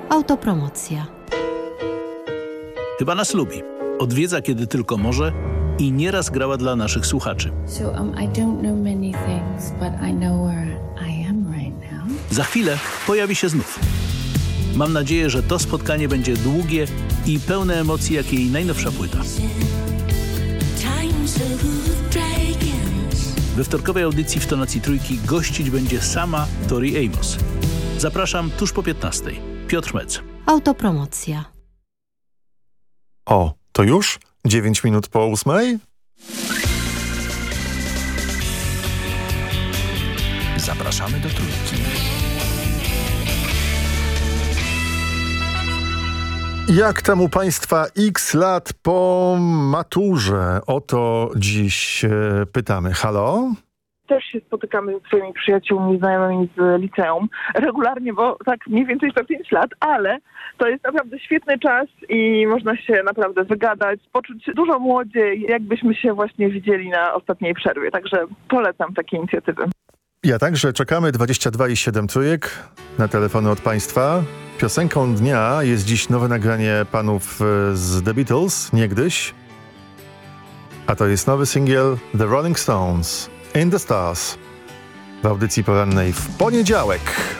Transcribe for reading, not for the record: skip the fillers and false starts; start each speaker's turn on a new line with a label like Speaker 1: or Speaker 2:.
Speaker 1: Autopromocja.
Speaker 2: Chyba nas lubi. Odwiedza kiedy tylko może i nieraz grała dla naszych słuchaczy.
Speaker 3: I don't know many things, but I know where I am right now.
Speaker 2: Za chwilę pojawi się znów. Mam nadzieję, że to spotkanie będzie długie i pełne emocji jak jej najnowsza płyta. We wtorkowej audycji w Tonacji Trójki gościć będzie sama Tori Amos. Zapraszam tuż po 15:00. Piotr Mec.
Speaker 1: Autopromocja.
Speaker 4: O, to już? 9 minut po 8:00?
Speaker 5: Zapraszamy do Trójki.
Speaker 4: Jak tam u Państwa x lat po maturze? O to dziś pytamy. Halo?
Speaker 6: Też się spotykamy ze swoimi przyjaciółmi, znajomymi z liceum regularnie, bo tak mniej więcej co 5 lat, ale to jest naprawdę świetny czas i można się naprawdę wygadać, poczuć się dużo młodziej, jakbyśmy się właśnie widzieli na ostatniej przerwie. Także polecam takie inicjatywy.
Speaker 4: Ja także czekamy 22,7 trójek na telefony od Państwa. Piosenką dnia jest dziś nowe nagranie panów z The Beatles, niegdyś. A to jest nowy singiel The Rolling Stones, In the Stars. W audycji porannej w poniedziałek.